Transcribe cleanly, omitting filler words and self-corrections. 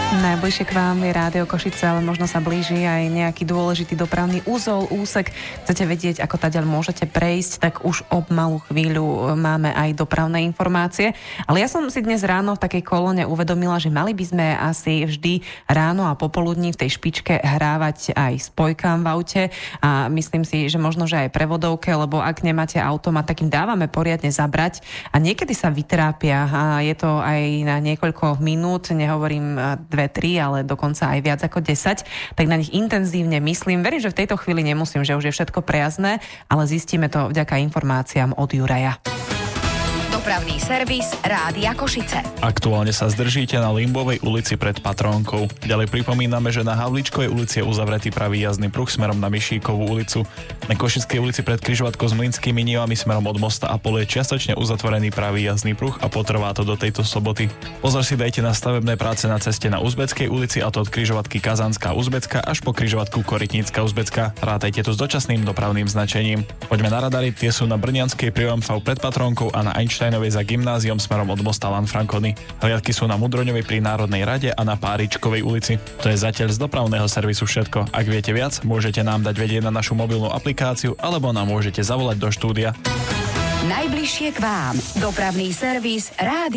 Najbližšie k vám je Rádio Košice, ale možno sa blíži aj nejaký dôležitý dopravný úzol, úsek. Chcete vedieť, ako tadiaľ môžete prejsť, tak už o malú chvíľu máme aj dopravné informácie. Ale ja som si dnes ráno v takej kolóne uvedomila, že mali by sme asi vždy ráno a popoludní v tej špičke hrávať aj spojkám v aute a myslím si, že možno, že aj prevodovke, lebo ak nemáte automat, tak im dávame poriadne zabrať a niekedy sa vytrápia a je to aj na niekoľko minút, nehovorím 2-3, ale dokonca aj viac ako 10, tak na nich intenzívne myslím. Verím, že v tejto chvíli nemusím, že už je všetko prejazdné, ale zistíme to vďaka informáciám od Juraja. Dopravný servis Rádia Košice. Aktuálne sa zdržíte na Limbovej ulici pred Patrónkou. Ďalej pripomíname, že na Havlíčkovej ulici je uzavretý pravý jazdný pruh smerom na Mišíkovú ulicu. Na Košickej ulici pred križovatkou s Mlynskými nivami smerom od Mosta a Pole je čiastočne uzatvorený pravý jazdný pruh a potrvá to do tejto soboty. Pozor si dajte na stavebné práce na ceste na Uzbeckej ulici, a to od križovatky Kazanská Uzbecka až po križovatku Korytnícka Uzbecka. Rátajte tu s dočasným dopravným značením. Poďme na radary, tie sú na Brnianskej pri OMV pred Patrónkou a na Einsteinovej za gymnáziom smerom od mosta Lanfrancony. Hliadky sú na Mudroňovej pri Národnej rade a na Páričkovej ulici. To je zatiaľ z dopravného servisu všetko. Ak viete viac, môžete nám dať vedieť na našu mobilnú aplikáciu alebo nám môžete zavolať do štúdia. Najbližšie k vám. Dopravný servis Rádia